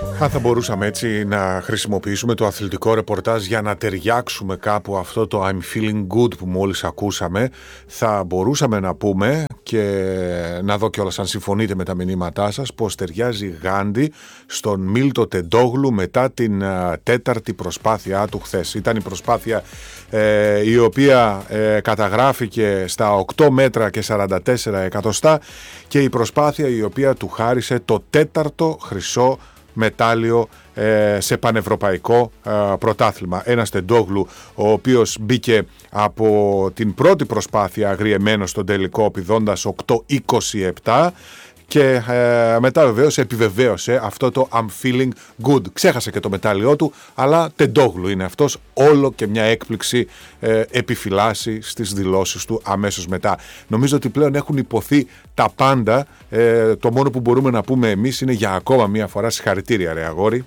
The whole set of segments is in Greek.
Αν θα μπορούσαμε έτσι να χρησιμοποιήσουμε το αθλητικό ρεπορτάζ για να ταιριάξουμε κάπου αυτό το I'm feeling good που μόλις ακούσαμε, θα μπορούσαμε να πούμε, και να δω κιόλας αν συμφωνείτε με τα μηνύματά σας, πως ταιριάζει γάντι στον Μίλτο Τεντόγλου μετά την τέταρτη προσπάθειά του χθες. Ήταν η προσπάθεια η οποία καταγράφηκε στα 8 μέτρα και 44 εκατοστά και η προσπάθεια η οποία του χάρισε το τέταρτο χρυσό μετάλλιο σε πανευρωπαϊκό πρωτάθλημα. Ένας Τεντόγλου ο οποίος μπήκε από την πρώτη προσπάθεια αγριεμένος στον τελικό πηδώντας 8.27 και μετά βεβαίως επιβεβαίωσε αυτό το I'm feeling good. Ξέχασε και το μετάλλιό του, αλλά Τεντόγλου είναι αυτός, όλο και μια έκπληξη επιφυλάσσει στις δηλώσεις του αμέσως μετά. Νομίζω ότι πλέον έχουν υποθεί τα πάντα. Το μόνο που μπορούμε να πούμε εμείς είναι για ακόμα μια φορά συγχαρητήρια ρε αγόρι.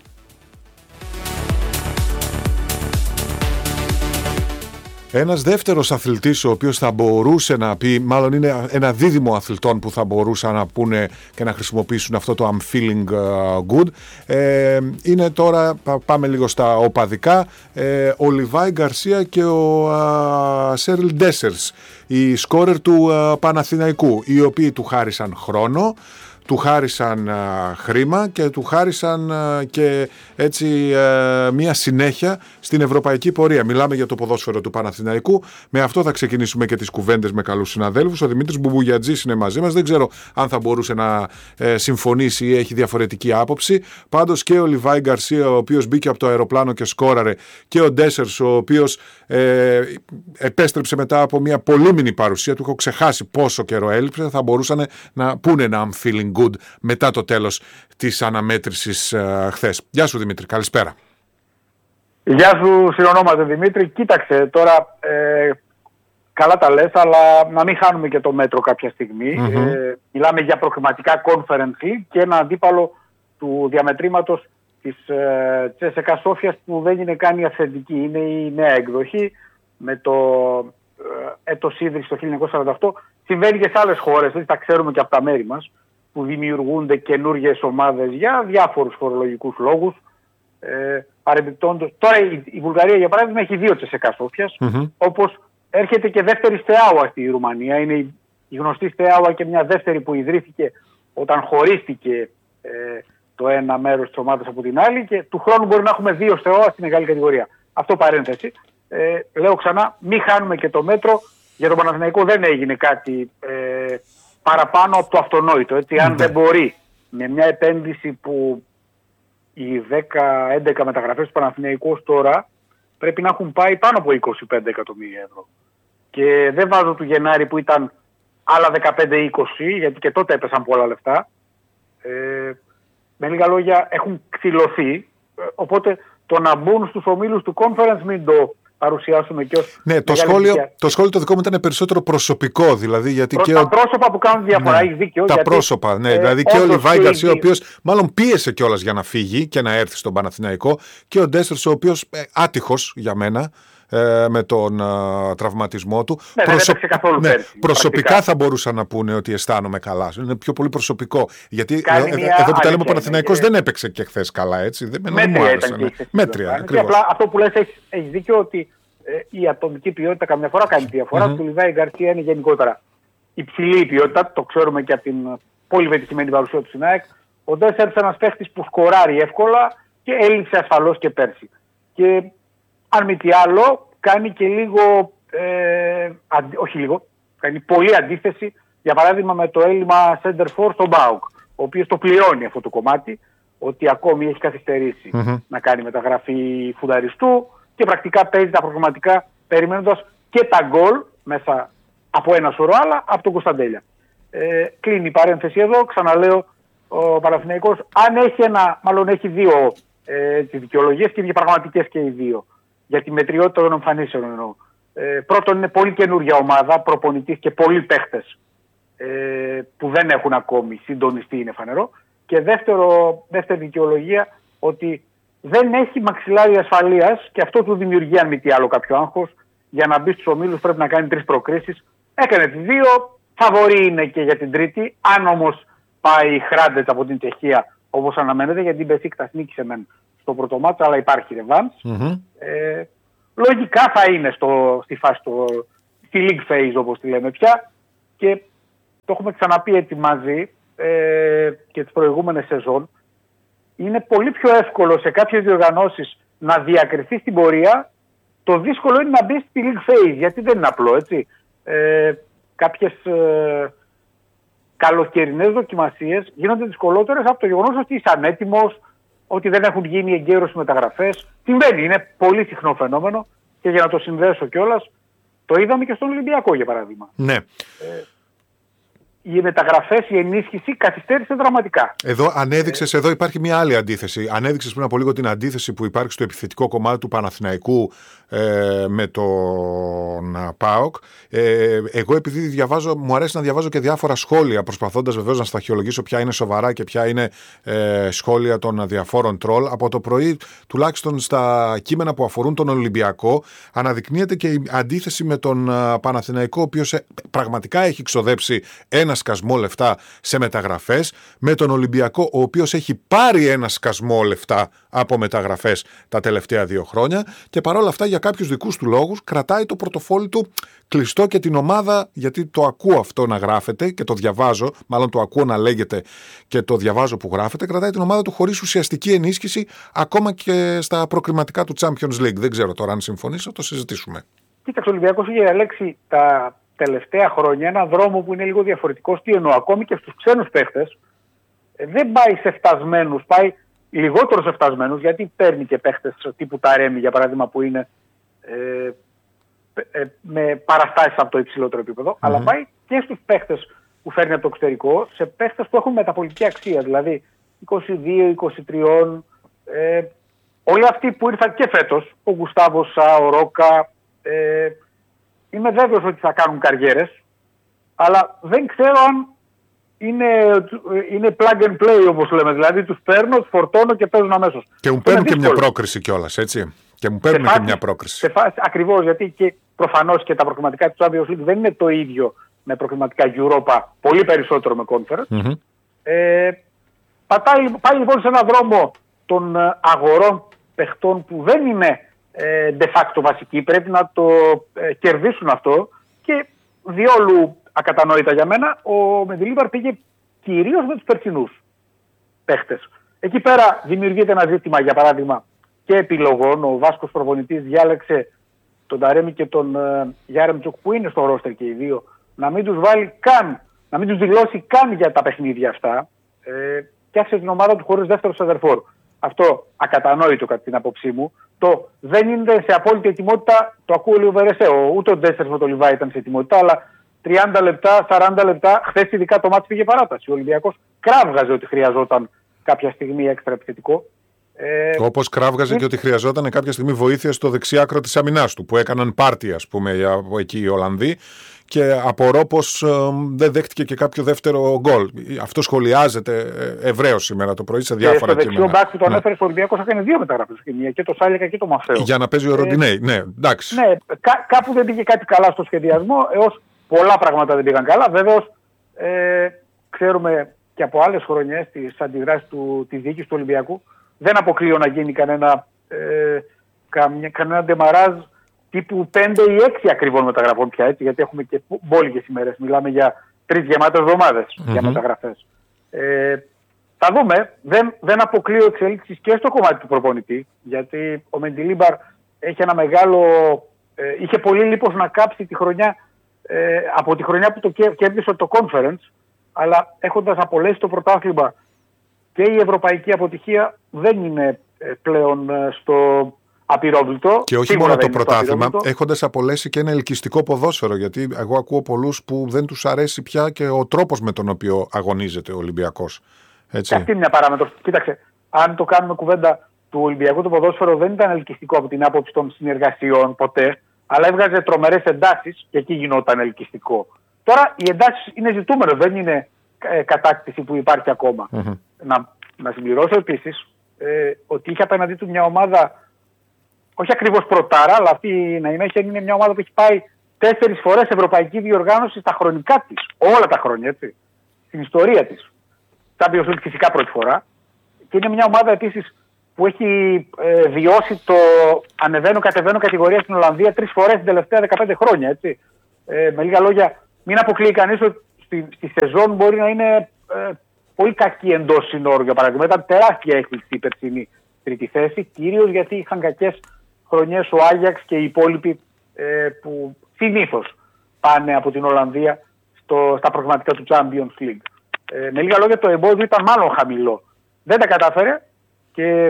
Ένας δεύτερος αθλητής ο οποίος θα μπορούσε να πει, μάλλον είναι ένα δίδυμο αθλητών που θα μπορούσαν να πούνε και να χρησιμοποιήσουν αυτό το I'm feeling good, είναι τώρα, πάμε λίγο στα οπαδικά, ο Λιβάι Γκαρσία και ο Σέριλ Ντέσερς, οι σκόρερ του Παναθηναϊκού, οι οποίοι του χάρισαν χρόνο, του χάρισαν χρήμα και του χάρισαν και έτσι μια συνέχεια στην ευρωπαϊκή πορεία. Μιλάμε για το ποδόσφαιρο του Παναθηναϊκού. Με αυτό θα ξεκινήσουμε και τις κουβέντες με καλούς συναδέλφους. Ο Δημήτρης Μπουμπουγιατζής είναι μαζί μας. Δεν ξέρω αν θα μπορούσε να συμφωνήσει ή έχει διαφορετική άποψη. Πάντως και ο Λιβάι Γκαρσία, ο οποίος μπήκε από το αεροπλάνο και σκόραρε, και ο Ντέσερς, ο οποίος επέστρεψε μετά από μια πολύμηνη παρουσία του. Έχω ξεχάσει πόσο καιρό έλειψε. Θα μπορούσαν να πούνε ένα I'm feeling good μετά το τέλος της αναμέτρησης χθες. Γεια σου Δημήτρη, καλησπέρα. Γεια σου, συνονόμαται Δημήτρη. Κοίταξε τώρα, καλά τα λες, αλλά να μην χάνουμε και το μέτρο κάποια στιγμή. Μιλάμε για προκριματικά Conference League και ένα αντίπαλο του διαμετρήματος της CSKA Σόφιας που δεν είναι καν η αυθεντική. Είναι η νέα εκδοχή με το έτος ίδρυσης το 1948. Συμβαίνει και σε άλλες χώρες, δηλαδή τα ξέρουμε και από τα μέρη μας, που δημιουργούνται καινούργιες ομάδες για διάφορους φορολογικούς λόγους. Παρεμπιπτόντως, τώρα η Βουλγαρία για παράδειγμα έχει 2 CSKA Σόφιας, όπως έρχεται και δεύτερη Στεάουα στη Ρουμανία. Είναι η γνωστή Στεάουα και μια δεύτερη που ιδρύθηκε όταν χωρίστηκε το ένα μέρος της ομάδας από την άλλη, και του χρόνου μπορεί να έχουμε 2 Στεάουα στη μεγάλη κατηγορία. Αυτό παρένθεση. Λέω ξανά, μην χάνουμε και το μέτρο. Για τον Παναθηναϊκό δεν έγινε κάτι παραπάνω από το αυτονόητο. Έτσι, αν δεν μπορεί με μια επένδυση που οι 10-11 μεταγραφές του Παναθηναϊκού τώρα πρέπει να έχουν πάει πάνω από 25 εκατομμύρια ευρώ. Και δεν βάζω του Γενάρη που ήταν άλλα 15-20, γιατί και τότε έπεσαν πολλά λεφτά. Με λίγα λόγια έχουν ξυλωθεί. Οπότε το να μπουν στους ομίλους του Conference μην το παρουσιάσουμε και ως... Ναι, το σχόλιο το δικό μου ήταν περισσότερο προσωπικό, δηλαδή, γιατί και τα πρόσωπα που κάνουν διαφορά, έχει δίκιο. Τα γιατί, πρόσωπα, ναι, δηλαδή και ο Λιβάι Γκαρσία, ο οποίος μάλλον πίεσε κιόλας για να φύγει και να έρθει στον Παναθηναϊκό, και ο Ντέστερς, ο οποίος άτυχος για μένα με τον τραυματισμό του. Προσωπικά θα μπορούσαν να πούνε ότι αισθάνομαι καλά. Είναι πιο πολύ προσωπικό. Γιατί εδώ που τα λέμε, ο Παναθηναϊκός δεν έπαιξε και χθες καλά, έτσι. Μέτρια ήταν. Μέτρια. Απλά αυτό που λες έχει δίκιο, ότι η ατομική ποιότητα καμιά φορά κάνει διαφορά. Του Λιβάι Γκαρσία είναι γενικότερα υψηλή ποιότητα. Το ξέρουμε και από την πολύ πετυχημένη παρουσία του στην ΑΕΚ. Ο Ντέσσερς είναι ένας παίχτης που σκοράρει εύκολα και έλειψε ασφαλώς και πέρσι. Και αν μη τι άλλο, κάνει και λίγο, όχι λίγο, κάνει πολύ αντίθεση, για παράδειγμα με το έλλειμμα center for στον ΠΑΟΚ, ο οποίος το πληρώνει αυτό το κομμάτι, ότι ακόμη έχει καθυστερήσει να κάνει μεταγραφή φουδαριστού και πρακτικά παίζει τα προγραμματικά περιμένοντας και τα γκολ μέσα από ένα σωρό άλλα από τον Κωνσταντέλια. Κλείνει η παρένθεση εδώ, ξαναλέω, ο Παναθηναϊκός αν έχει μάλλον έχει 2 δικαιολογίες και διαπραγματικές και οι 2. Για τη μετριότητα των εμφανίσεων εννοώ. Πρώτον, είναι πολύ καινούργια ομάδα, προπονητής και πολλοί παίχτες που δεν έχουν ακόμη συντονιστεί, είναι φανερό. Και δεύτερη δικαιολογία, ότι δεν έχει μαξιλάρι ασφαλείας και αυτό του δημιουργεί, αν μη τι άλλο, κάποιο άγχος. Για να μπει στους ομίλους πρέπει να κάνει 3 προκρίσεις. Έκανε τις 2, φαβορί είναι και για την τρίτη. Αν όμως πάει Χράντετς από την Τσεχία όπως αναμένεται, γιατί η Μπεσίκτας νίκησε μεν στο πρώτο μάτς, αλλά υπάρχει ρεβάνς. Λογικά θα είναι στη φάση, στη league phase όπως τη λέμε πια, και το έχουμε ξαναπεί έτσι μαζί και τις προηγούμενες σεζόν. Είναι πολύ πιο εύκολο σε κάποιες διοργανώσεις να διακριθεί στην πορεία. Το δύσκολο είναι να μπει στη league phase, γιατί δεν είναι απλό, έτσι. Κάποιες καλοκαιρινές δοκιμασίες γίνονται δυσκολότερες από το γεγονός ότι είσαι ανέτοιμος, ότι δεν έχουν γίνει εγκαίρως μεταγραφές. Συμβαίνει, είναι πολύ συχνό φαινόμενο, και για να το συνδέσω κιόλας, το είδαμε και στον Ολυμπιακό για παράδειγμα. Ναι. Οι μεταγραφές, η ενίσχυση καθυστέρησε δραματικά. Εδώ ανέδειξες, εδώ υπάρχει μια άλλη αντίθεση. Ανέδειξες πριν από λίγο την αντίθεση που υπάρχει στο επιθετικό κομμάτι του Παναθηναϊκού με τον ΠΑΟΚ. Εγώ επειδή διαβάζω, μου αρέσει να διαβάζω και διάφορα σχόλια, προσπαθώντας βεβαίως να σταχυολογήσω ποια είναι σοβαρά και ποια είναι σχόλια των διαφόρων τρόλ. Από το πρωί, τουλάχιστον στα κείμενα που αφορούν τον Ολυμπιακό, αναδεικνύεται και η αντίθεση με τον Παναθηναϊκό, ο οποίος πραγματικά έχει ξοδέψει ένα σκασμό λεφτά σε μεταγραφές, με τον Ολυμπιακό, ο οποίος έχει πάρει ένα σκασμό λεφτά από μεταγραφές τα τελευταία 2 χρόνια, και παρόλα αυτά για κάποιους δικούς του λόγους κρατάει το πορτοφόλι του κλειστό και την ομάδα, γιατί το ακούω αυτό να γράφεται και το διαβάζω, μάλλον το ακούω να λέγεται και το διαβάζω που γράφεται, κρατάει την ομάδα του χωρίς ουσιαστική ενίσχυση ακόμα και στα προκριματικά του Champions League. Δεν ξέρω τώρα αν συμφωνείς, θα το συζητήσουμε. Κοίταξε, ο Ολυμπιακός είχε διαλέξει τα τελευταία χρόνια ένα δρόμο που είναι λίγο διαφορετικός. Τι εννοώ, ακόμη και στους ξένους παίχτες δεν πάει σε φτασμένους, πάει λιγότερο σε φτασμένους, γιατί παίρνει και παίχτες τύπου Ταρέμι για παράδειγμα, που είναι με παραστάσεις από το υψηλότερο επίπεδο, αλλά πάει και στους παίχτες που φέρνει από το εξωτερικό, σε παίχτες που έχουν μεταπολιτική αξία, δηλαδή 22, 23, όλοι αυτοί που ήρθαν και φέτος, ο Γκουστάβο Σα, ο Ρόκα, είμαι βέβαιος ότι θα κάνουν καριέρες, αλλά δεν ξέρω αν είναι plug and play όπως λέμε. Δηλαδή τους παίρνω, τους φορτώνω και παίζουν αμέσως. Και μου παίρνουν και μια πρόκριση κιόλας, έτσι. Και μου παίρνουν και μια πρόκριση. Ακριβώς, γιατί και προφανώς και τα προκριματικά του Champions League δεν είναι το ίδιο με προκριματικά Europa, πολύ περισσότερο με Conference. Πάει λοιπόν σε έναν δρόμο των αγορών παιχτών που δεν είναι de facto βασικοί, πρέπει να το κερδίσουν αυτό, και διόλου ακατανόητα για μένα, ο Μεντιλίμπαρ πήγε κυρίως με τους περσινούς παίχτες. Εκεί πέρα δημιουργείται ένα ζήτημα, για παράδειγμα, και επιλογών. Ο Βάσκος προπονητής διάλεξε τον Ταρέμι και τον Γιάρεμτσοκ, που είναι στο ρόστερ και οι δύο, να μην τους βάλει καν, να μην τους δηλώσει καν για τα παιχνίδια αυτά, και άφησε την ομάδα του χωρίς δεύτερο σεντερφόρ. Αυτό ακατανόητο κατά την άποψή μου. Το δεν είναι σε απόλυτη ετοιμότητα, το ακούω λίγο Βερεσέο. Ούτε ο Ντέσσερς με το Λιβάη ήταν σε ετοιμότητα, αλλά 30 λεπτά, 40 λεπτά, χθες ειδικά το μάτς πήγε παράταση. Ο Ολυμπιακός κράβγαζε ότι χρειαζόταν κάποια στιγμή έξτρα επιθετικό. Όπως κράβγαζε και ότι χρειαζόταν κάποια στιγμή βοήθεια στο δεξιάκρο της αμυνάς του, που έκαναν πάρτι, ας πούμε, από εκεί οι Ολλανδοί, και απορώ πως δεν δέχτηκε και κάποιο δεύτερο γκολ. Αυτό σχολιάζεται ευρέως σήμερα το πρωί σε διάφορα κείμενα. Στο δεξιό μπακ που τον έφερε στο Ολυμπιακός έκανε 2 μεταγραφές, και το Σάλικα και το Μαφέο. Για να παίζει ο Ροντινέη, ναι, εντάξει. Ναι, κάπου δεν πήγε κάτι καλά στο σχεδιασμό, έως πολλά πράγματα δεν πήγαν καλά. Βέβαιως, ξέρουμε και από άλλες χρονιές τις αντιδράσεις της διοίκησης του Ολυμπιακού. Δεν αποκλείω να γίνει κανένα ντεμαράζ τύπου 5 ή 6 ακριβών μεταγραφών πια, έτσι, γιατί έχουμε και μπόλικες ημέρες. Μιλάμε για 3 γεμάτες εβδομάδες για μεταγραφές. Θα δούμε. Δεν αποκλείω εξελίξεις και στο κομμάτι του προπονητή, γιατί ο Μεντιλίμπαρ έχει ένα μεγάλο... είχε πολύ λίπος να κάψει τη χρονιά, από τη χρονιά που το κέρδισε το Conference, αλλά έχοντας απολέσει το πρωτάθλημα και η ευρωπαϊκή αποτυχία, δεν είναι πλέον στο απειρόβλητο. Και όχι μόνο το πρωτάθλημα, έχοντας απολέσει και ένα ελκυστικό ποδόσφαιρο, γιατί εγώ ακούω πολλούς που δεν τους αρέσει πια και ο τρόπος με τον οποίο αγωνίζεται ο Ολυμπιακός. Έτσι. Αυτή είναι μια παράμετρο. Κοίταξε, αν το κάνουμε κουβέντα του Ολυμπιακού, το ποδόσφαιρο δεν ήταν ελκυστικό από την άποψη των συνεργασιών ποτέ, αλλά έβγαζε τρομερές εντάσεις και εκεί γινόταν ελκυστικό. Τώρα οι εντάσεις είναι ζητούμενο, δεν είναι κατάκτηση που υπάρχει ακόμα. Να συμπληρώσω επίσης ότι είχε απέναντί του μια ομάδα, όχι ακριβώς πρωτάρα, αλλά αυτή να είναι μια ομάδα που έχει πάει 4 φορές ευρωπαϊκή διοργάνωση στα χρονικά της. Όλα τα χρόνια, έτσι. Στην ιστορία της. Champions League φυσικά πρώτη φορά. Και είναι μια ομάδα επίσης που έχει βιώσει το ανεβαίνω-κατεβαίνω κατηγορία στην Ολλανδία 3 φορές την τελευταία 15 χρόνια. Έτσι. Με λίγα λόγια, μην αποκλείει κανείς ότι στη σεζόν μπορεί να είναι πολύ κακή εντός συνόρου. Για παράδειγμα, ήταν τεράστια έκπληξη η περσινή τρίτη θέση, κυρίως γιατί είχαν κακές χρονιές ο Άγιαξ και οι υπόλοιποι που συνήθως πάνε από την Ολλανδία στα προγραμματικά του Champions League. Με λίγα λόγια, το εμπόδιο ήταν μάλλον χαμηλό. Δεν τα κατάφερε και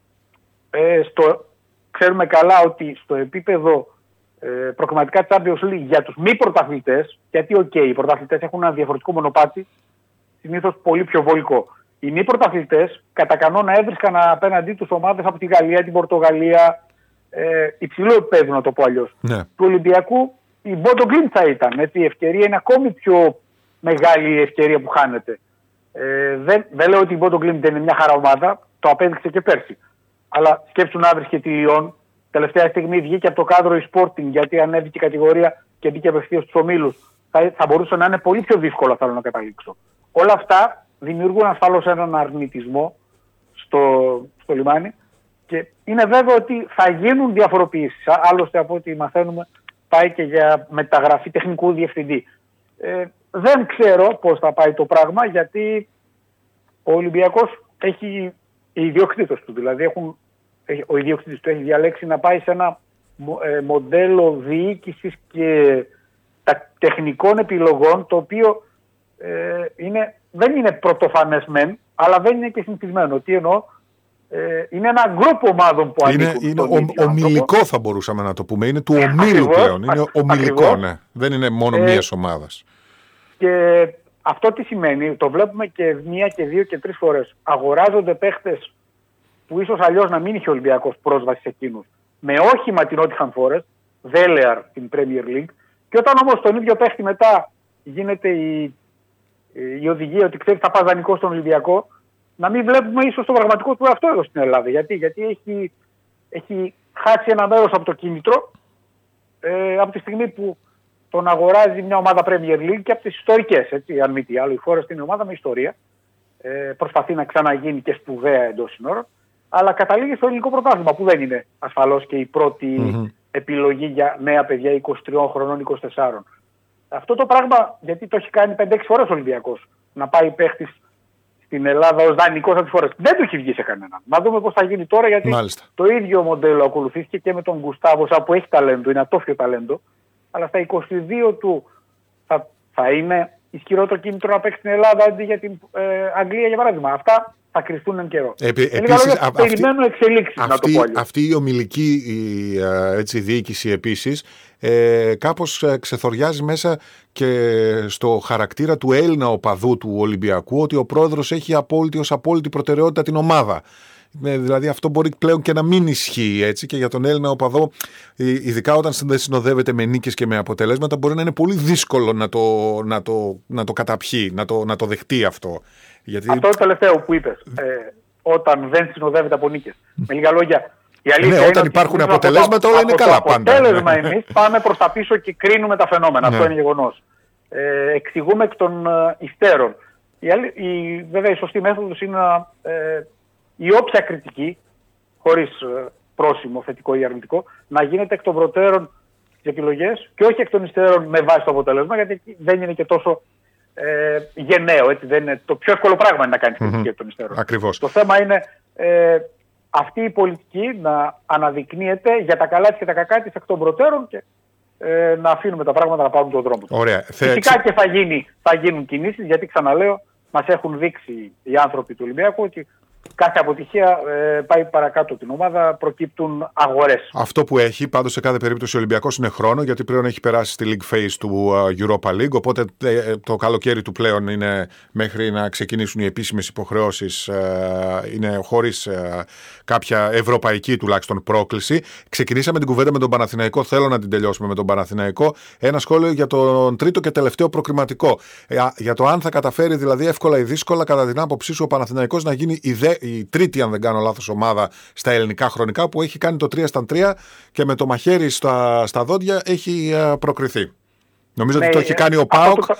ξέρουμε καλά ότι στο επίπεδο προγραμματικά Champions League για τους μη πρωταθλητές, γιατί οι πρωταθλητές έχουν ένα διαφορετικό μονοπάτι, συνήθως πολύ πιο βολικό. Οι μη πρωταθλητές κατά κανόνα έβρισκαν απέναντί τους ομάδες από τη Γαλλία, την Πορτογαλία, υψηλό επίπεδο να το πω αλλιώς. Ναι. Του Ολυμπιακού η Bodo Glimt θα ήταν. Έτσι, η ευκαιρία είναι ακόμη πιο μεγάλη η ευκαιρία που χάνεται. Δεν λέω ότι η Bodo Glimt είναι μια χαρά ομάδα, το απέδειξε και πέρσι. Αλλά σκέψου να βρίσκε τη Λιόν. Τελευταία στιγμή βγήκε από το κάδρο η Sporting γιατί ανέβηκε η κατηγορία και μπήκε απευθείας στους ομίλους. Θα μπορούσε να είναι πολύ πιο δύσκολο, θέλω να καταλήξω. Όλα αυτά δημιουργούν ασφαλώς έναν αρνητισμό στο λιμάνι και είναι βέβαιο ότι θα γίνουν διαφοροποιήσεις. Άλλωστε από ό,τι μαθαίνουμε πάει και για μεταγραφή τεχνικού διευθυντή. Δεν ξέρω πώς θα πάει το πράγμα γιατί ο Ολυμπιακός έχει οι ιδιοκτήτες του, δηλαδή ο ιδιοκτήτης του έχει διαλέξει να πάει σε ένα μοντέλο διοίκησης και τεχνικών επιλογών το οποίο δεν είναι πρωτοφανές μεν, αλλά δεν είναι και συνηθισμένο. Τι εννοώ, είναι ένα γκρουπ ομάδων που ανήκουν. Είναι ομιλικό θα μπορούσαμε να το πούμε, είναι του ομίλου πλέον, είναι ομιλικό, ναι. Δεν είναι μόνο μίας ομάδας. Και αυτό τι σημαίνει, το βλέπουμε και 1 και 2 και 3 φορές. Αγοράζονται παίχτες που ίσως αλλιώς να μην είχε ο Ολυμπιακός πρόσβαση σε εκείνους. Με όχημα την Nottingham Forest, Δέλεαρ την Premier League, και όταν όμως τον ίδιο παίχτη μετά γίνεται η οδηγία ότι ξέρει θα πας δανεικό στον Ολυμπιακό, να μην βλέπουμε ίσως το πραγματικό του αυτό εδώ στην Ελλάδα. Γιατί έχει χάσει ένα μέρος από το κίνητρο από τη στιγμή που τον αγοράζει μια ομάδα Premier League και από τις ιστορικές. Έτσι, αν μη τι άλλο, η Forest είναι ομάδα με ιστορία. Προσπαθεί να ξαναγίνει και σπουδαία εντός συνόρων. Αλλά καταλήγει στο ελληνικό πρωτάθλημα που δεν είναι ασφαλώς και η πρώτη επιλογή για νέα παιδιά 23 χρονών, 24. Αυτό το πράγμα, γιατί το έχει κάνει 5-6 φορές ο Ολυμπιακός, να πάει παίχτης στην Ελλάδα ως δανεικός από τις φορές. Δεν του έχει βγει σε κανέναν. Να δούμε πώς θα γίνει τώρα, γιατί μάλιστα το ίδιο μοντέλο ακολουθήθηκε και με τον Γκουστάβο, που έχει ταλέντο, είναι ατόφιο ταλέντο, αλλά στα 22 του θα είναι ισχυρότερο κίνητρο να παίξει στην Ελλάδα αντί για την Αγγλία, για παράδειγμα. Αυτά θα κρυφτούν εν καιρό. Επίσης, περιμένω εξελίξεις, να το πω αλλιώς. Αυτή η ομιλική διοίκηση επίσης κάπως ξεθοριάζει μέσα και στο χαρακτήρα του Έλληνα οπαδού του Ολυμπιακού, ότι ο πρόεδρος έχει απόλυτη προτεραιότητα την ομάδα. Δηλαδή αυτό μπορεί πλέον και να μην ισχύει, έτσι, και για τον Έλληνα οπαδό, ειδικά όταν δεν συνοδεύεται με νίκες και με αποτελέσματα, μπορεί να είναι πολύ δύσκολο να το καταπιεί, να το δεχτεί αυτό. Γιατί... Αυτό το τελευταίο που είπες, όταν δεν συνοδεύεται από νίκες. Με λίγα λόγια, η αλήθεια είναι όταν υπάρχουν αποτελέσματα όλα είναι καλά πάντα. Το αποτέλεσμα εμείς πάμε προς τα πίσω και κρίνουμε τα φαινόμενα. Αυτό είναι γεγονός. Εξηγούμε εκ των υστέρων. Βέβαια η σωστή μέθοδος είναι η όποια κριτική, χωρίς πρόσημο, θετικό ή αρνητικό, να γίνεται εκ των προτέρων στις επιλογές και όχι εκ των υστέρων με βάση το αποτέλεσμα, γιατί δεν είναι και τόσο γενναίο. Έτσι, δεν είναι το πιο εύκολο πράγμα είναι να κάνεις κριτική εκ των υστέρων. Ακριβώς. Το θέμα είναι αυτή η πολιτική να αναδεικνύεται για τα καλά της και τα κακά της εκ των προτέρων και να αφήνουμε τα πράγματα να πάρουν τον δρόμο τους. Ωραία. Φυσικά και θα γίνουν κινήσεις, γιατί ξαναλέω, μας έχουν δείξει οι άνθρωποι του Ολυμπιακού ότι κάθε αποτυχία πάει παρακάτω την ομάδα, προκύπτουν αγορές. Αυτό που έχει πάντως σε κάθε περίπτωση ο Ολυμπιακός είναι χρόνο, γιατί πλέον έχει περάσει στη League Phase του Europa League, οπότε το καλοκαίρι του πλέον είναι μέχρι να ξεκινήσουν οι επίσημες υποχρεώσεις, είναι χωρίς κάποια ευρωπαϊκή τουλάχιστον πρόκληση. Ξεκινήσαμε την κουβέντα με τον Παναθηναϊκό, θέλω να την τελειώσουμε με τον Παναθηναϊκό. Ένα σχόλιο για τον τρίτο και τελευταίο προκριματικό. Για το αν θα καταφέρει δηλαδή εύκολα ή δύσκολα, κατά την άποψή σου, ο Παναθηναϊκός να γίνει η τρίτη, αν δεν κάνω λάθος, ομάδα στα ελληνικά χρονικά που έχει κάνει το 3-3 και με το μαχαίρι στα δόντια έχει προκριθεί. Νομίζω ότι το έχει κάνει ο ΠΑΟΚ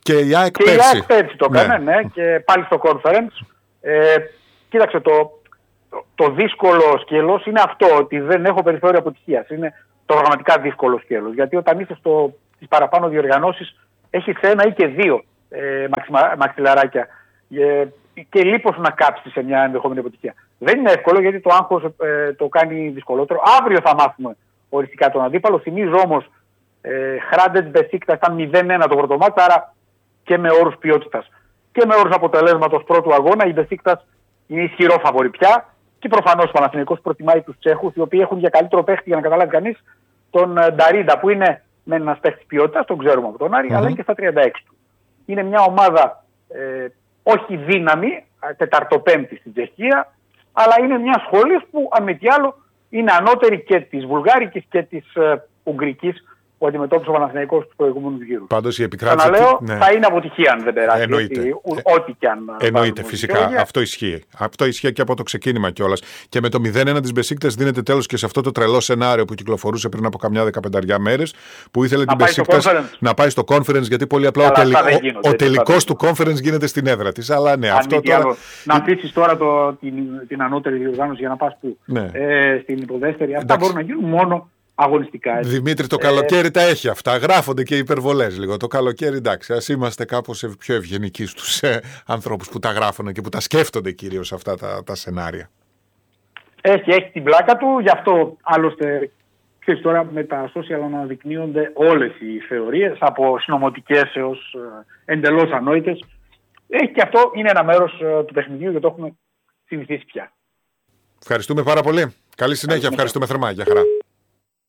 Και η ΑΕΚ πέρσι το έκανε, ναι, και πάλι στο conference. Κοίταξε, το δύσκολο σκέλος είναι αυτό, ότι δεν έχω περιθώριο αποτυχίας. Είναι το πραγματικά δύσκολο σκέλος. Γιατί όταν είσαι στις παραπάνω διοργανώσεις, έχεις ένα ή και δύο μαξιλαράκια. Και λείπως να κάψεις σε μια ενδεχόμενη αποτυχία. Δεν είναι εύκολο, γιατί το άγχος το κάνει δυσκολότερο. Αύριο θα μάθουμε οριστικά τον αντίπαλο. Θυμίζω όμως, Hrádec Besiktas ήταν 0-1 το πρώτο μάτς, άρα και με όρους ποιότητας και με όρους αποτελέσματος πρώτου αγώνα η Besiktas είναι ισχυρό φαβορί πια. Και προφανώς ο Παναθηναϊκός προτιμάει τους Τσέχους, οι οποίοι έχουν για καλύτερο παίχτη, για να καταλάβει κανείς, τον Νταρίντα, που είναι με ένας παίχτης ποιότητας, τον ξέρουμε από τον Άρη, αλλά είναι και στα 36 του. Είναι μια ομάδα όχι δύναμη, τεταρτοπέμπτη στην Τσεχία, αλλά είναι μια σχολή που αν μη τι άλλο είναι ανώτερη και της Βουλγάρικης και της Ουγγρικής, που αντιμετώπισε ο Παναθηναϊκός στους προηγούμενους γύρους. Πάντως η επικράτηση. Ξαναλέω, θα είναι αποτυχία αν δεν περάσει. Εννοείται. Ό,τι και αν. Εννοείται, φυσικά. Αυτό ισχύει. Αυτό ισχύει και από το ξεκίνημα κιόλας. Και με το 0-1 της Besiktas δίνεται τέλος και σε αυτό το τρελό σενάριο που κυκλοφορούσε πριν από καμιά 15 μέρες, που ήθελε την Besiktas να πάει στο conference, γιατί πολύ απλά ο τελικός του conference γίνεται στην έδρα της. Αλλά ναι, αυτό τώρα. Να αφήσεις τώρα την ανώτερη διοργάνωση για να πας που. Στην υποδέστερη. Αυτά μπορούν να γίνουν μόνο αγωνιστικά. Δημήτρη, το καλοκαίρι τα έχει αυτά. Γράφονται και υπερβολές λίγο. Το καλοκαίρι, εντάξει, ας είμαστε κάπως πιο ευγενικοί στους ανθρώπους που τα γράφουν και που τα σκέφτονται κυρίως αυτά τα σενάρια. Έχει την πλάκα του, γι' αυτό άλλωστε ξέρεις, τώρα με τα social αναδεικνύονται όλες οι θεωρίες, από συνωμοτικές έως εντελώς ανόητες. Και αυτό είναι ένα μέρος του παιχνιδιού και το έχουμε συνηθίσει πια. Ευχαριστούμε πάρα πολύ. Καλή συνέχεια. Ευχαριστούμε θερμά. Γεια χαρά.